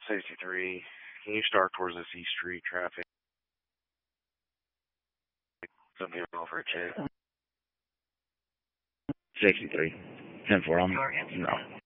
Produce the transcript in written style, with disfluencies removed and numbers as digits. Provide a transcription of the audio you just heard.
63. Can you start towards this East Street traffic? Something over at 63. 10-4 on me. No.